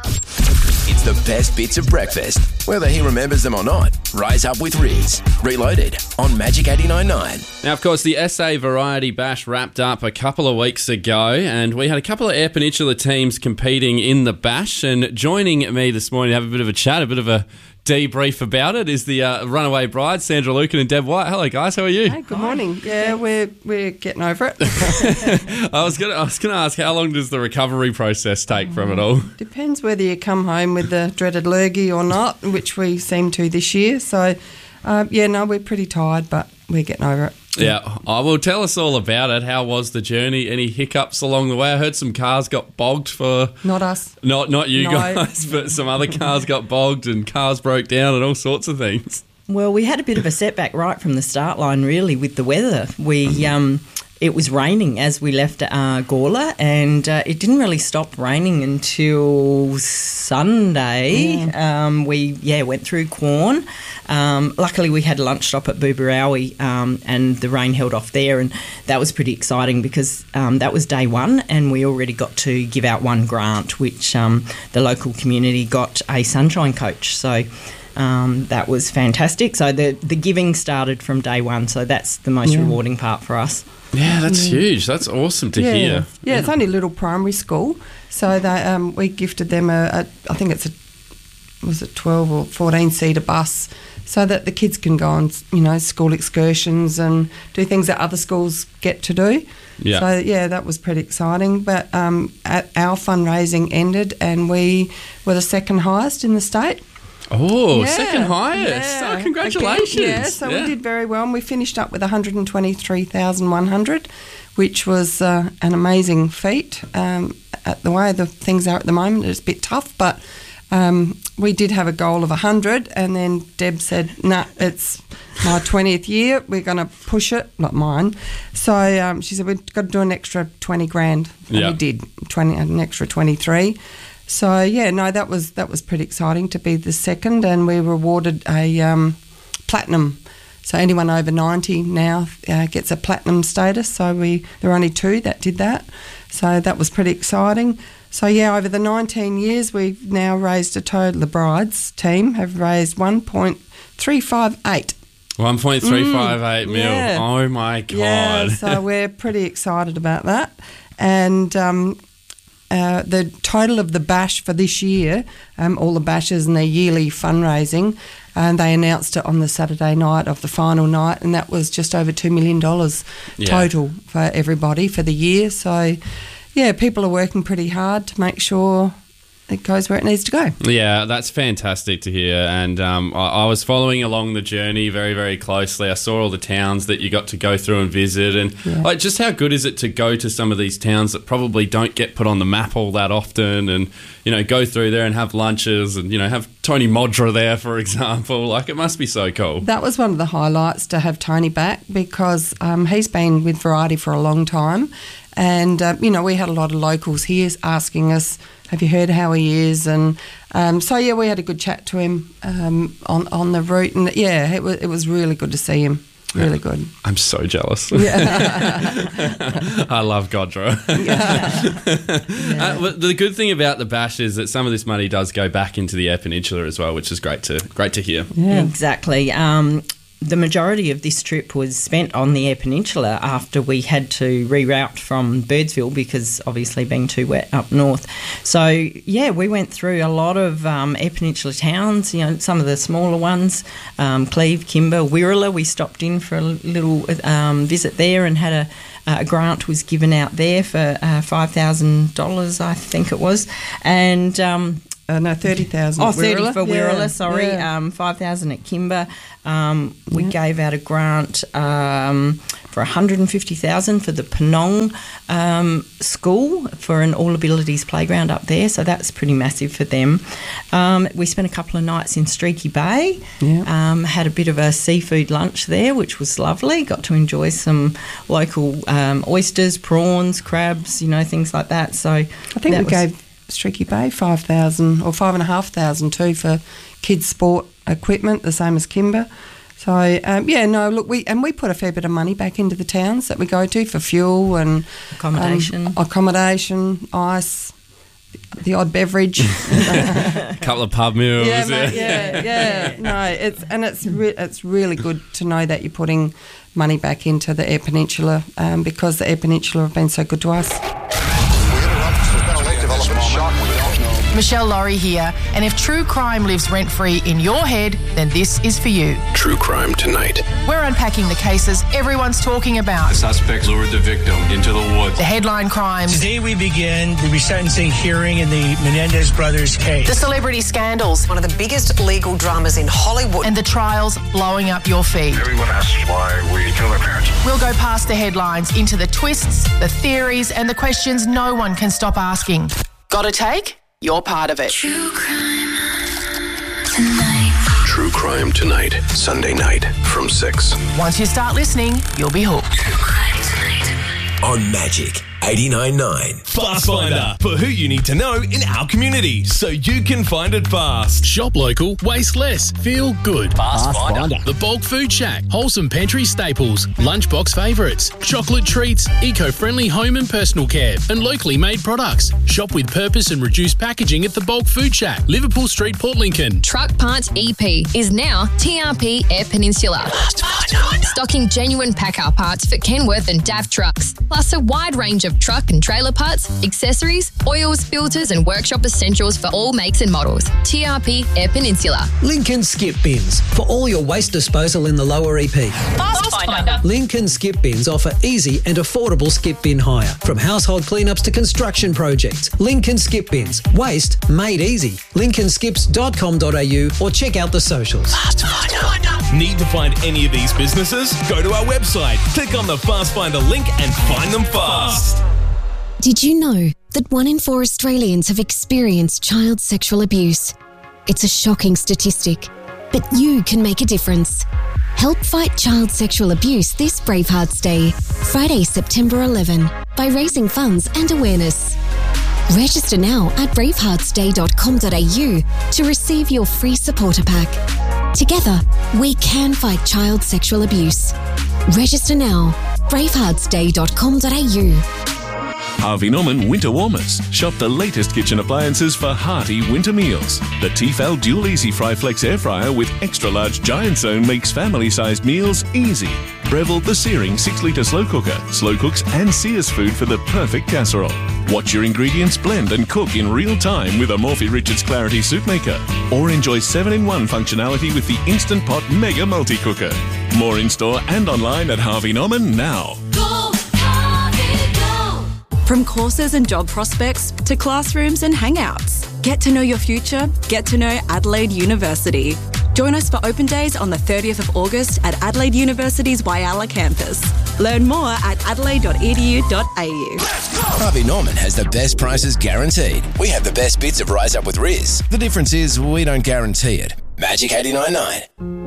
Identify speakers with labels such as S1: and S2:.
S1: It's the best bits of breakfast, whether he remembers them or not. Rise up with Riz. Reloaded on Magic 89.9.
S2: Now, of course, the SA Variety Bash wrapped up a couple of weeks ago, and we had a couple of Eyre Peninsula teams competing in the Bash. And joining me this morning to have a bit of a chat, a bit of a debrief about it, is the runaway brides, Sandra Lucan and Deb White. Hello, guys. How are you?
S3: Hey, good morning. Yeah, we're getting over it.
S2: I was gonna ask, how long does the recovery process take from it all?
S3: Depends whether you come home with the dreaded lurgy or not, which we seem to this year. So, we're pretty tired, but we're getting over it.
S2: Yeah, I will tell us all about it. How was the journey? Any hiccups along the way? I heard some cars got bogged for...
S3: Not us.
S2: Not you guys, but some other cars got bogged and cars broke down and all sorts of things.
S4: Well, we had a bit of a setback right from the start line, really, with the weather. It was raining as we left Gawler, and it didn't really stop raining until Sunday.
S3: Yeah.
S4: We went through Quorn. Luckily, we had a lunch stop at Booberawi, and the rain held off there, and that was pretty exciting because that was day one, and we already got to give out one grant, which the local community got a sunshine coach. So that was fantastic. So the giving started from day one, so that's the most rewarding part for us.
S2: Yeah, that's huge. That's awesome to hear.
S3: Yeah, it's only a little primary school, so they we gifted them I think it's a 12 or 14-seater bus, so that the kids can go on, school excursions and do things that other schools get to do. Yeah. So, that was pretty exciting. But our fundraising ended and we were the second highest in the state.
S2: Oh, second highest.
S3: Yeah.
S2: Oh, congratulations.
S3: So we did very well, and we finished up with 123,100, which was an amazing feat. At the way the things are at the moment, it's a bit tough, but we did have a goal of 100, and then Deb said, nah, it's my 20th year, we're going to push it, not mine. So she said, we've got to do an extra 20 grand, and we did, an extra 23. So, that was pretty exciting to be the second, and we were awarded a platinum. So anyone over 90 now gets a platinum status. So there are only two that did that. So that was pretty exciting. So, over the 19 years, we've now raised a total, the brides team have raised 1.358.
S2: 1.358 mil.
S3: Yeah.
S2: Oh, my God.
S3: Yeah, so we're pretty excited about that. And the total of the bash for this year, all the bashes and their yearly fundraising, and they announced it on the Saturday night of the final night, and that was just over $2 million total for everybody for the year. So, people are working pretty hard to make sure it goes where it needs to go.
S2: Yeah, that's fantastic to hear. And I was following along the journey very, very closely. I saw all the towns that you got to go through and visit. And just how good is it to go to some of these towns that probably don't get put on the map all that often and, go through there and have lunches and, have Tony Modra there, for example. Like, it must be so cool.
S3: That was one of the highlights, to have Tony back, because he's been with Variety for a long time. And, we had a lot of locals here asking us, have you heard how he is? And we had a good chat to him on the route. And, it was really good to see him. Really good.
S2: I'm so jealous.
S3: Yeah.
S2: I love Godra. The good thing about the Bash is that some of this money does go back into the Eyre Peninsula as well, which is great to hear.
S4: Yeah. Exactly. The majority of this trip was spent on the Eyre Peninsula after we had to reroute from Birdsville because obviously being too wet up north. So, we went through a lot of Eyre Peninsula towns, some of the smaller ones, Cleve, Kimber, Wirrala. We stopped in for a little visit there and had a grant was given out there for $5,000, I think it was. And...
S3: 30,000.
S4: Oh, 30 for Wirrala, sorry. 5,000 at Kimber. We gave out a grant for 150,000 for the Penong school for an all abilities playground up there. So that's pretty massive for them. We spent a couple of nights in Streaky Bay. Yeah. Had a bit of a seafood lunch there, which was lovely. Got to enjoy some local oysters, prawns, crabs, things like that. So I
S3: think we gave Streaky Bay 5,000 or 5,500 too for kids' sport equipment, the same as Kimber. So we put a fair bit of money back into the towns that we go to for fuel and
S4: accommodation,
S3: ice, the odd beverage.
S2: A couple of pub meals.
S3: Yeah, mate, yeah. No, it's really good to know that you're putting money back into the Eyre Peninsula because the Eyre Peninsula have been so good to us.
S5: Michelle Laurie here, and if true crime lives rent-free in your head, then this is for you.
S1: True Crime Tonight.
S5: We're unpacking the cases everyone's talking about.
S6: The suspects lured the victim into the woods.
S5: The headline crimes.
S7: Today we begin the resentencing hearing in the Menendez brothers case.
S5: The celebrity scandals.
S8: One of the biggest legal dramas in Hollywood.
S5: And the trials blowing up your feed.
S6: Everyone asks why we killed our parents.
S5: We'll go past the headlines into the twists, the theories, and the questions no one can stop asking. Got a take? You're part of it.
S9: True Crime Tonight.
S1: True Crime Tonight, Sunday night from 6.
S5: Once you start listening, you'll be hooked.
S9: True Crime Tonight.
S1: On Magic 89.9.
S10: Fast Finder, for who you need to know in our community, so you can find it fast.
S11: Shop local, waste less, feel good.
S10: Fast Finder.
S11: The Bulk Food Shack, wholesome pantry staples, lunchbox favourites, chocolate treats, eco-friendly home and personal care, and locally made products. Shop with purpose and reduced packaging at the Bulk Food Shack, Liverpool Street, Port Lincoln.
S12: Truck Parts EP is now TRP Eyre Peninsula. Stocking genuine PACCAR parts for Kenworth and DAF trucks, plus a wide range of truck and trailer parts, accessories, oils, filters and workshop essentials for all makes and models. TRP Eyre Peninsula.
S13: Lincoln Skip Bins, for all your waste disposal in the lower EP.
S12: Fast Finder.
S13: Lincoln Skip Bins offer easy and affordable skip bin hire, from household cleanups to construction projects. Lincoln Skip Bins, waste made easy. lincolnskips.com.au or check out the socials.
S10: Fast Finder. Need to find any of these businesses? Go to our website, click on the Fast Finder link and find them fast.
S14: Did you know that 1 in 4 Australians have experienced child sexual abuse? It's a shocking statistic, but you can make a difference. Help fight child sexual abuse this Bravehearts Day, Friday, September 11, by raising funds and awareness. Register now at braveheartsday.com.au to receive your free supporter pack. Together, we can fight child sexual abuse. Register now, braveheartsday.com.au.
S15: Harvey Norman Winter Warmers. Shop the latest kitchen appliances for hearty winter meals. The Tefal Dual Easy Fry Flex Air Fryer with extra large giant zone makes family-sized meals easy. Breville the Searing 6-litre slow cooker. Slow cooks and sears food for the perfect casserole. Watch your ingredients blend and cook in real time with a Morphy Richards Clarity Soup Maker. Or enjoy 7-in-1 functionality with the Instant Pot Mega Multi-Cooker. More in-store and online at Harvey Norman now.
S16: From courses and job prospects to classrooms and hangouts. Get to know your future. Get to know Adelaide University. Join us for open days on the 30th of August at Adelaide University's Whyalla campus. Learn more at adelaide.edu.au.
S1: Harvey Norman has the best prices guaranteed. We have the best bits of Rise Up with Riz. The difference is we don't guarantee it. Magic 89.9.